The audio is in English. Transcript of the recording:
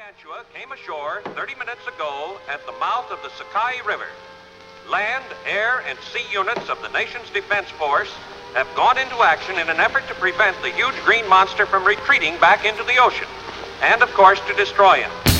Gargantua came ashore 30 minutes ago at the mouth of the Sakai River. Land, air, and sea units of the nation's defense force have gone into action in an effort to prevent the huge green monster from retreating back into the ocean, and, of course, to destroy him.